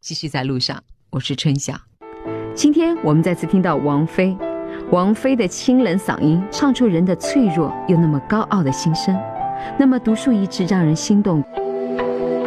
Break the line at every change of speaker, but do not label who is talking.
继续在路上，我是春晓。今天我们再次听到王菲的清冷嗓音，唱出人的脆弱又那么高傲的心声，那么独树一帜，让人心动。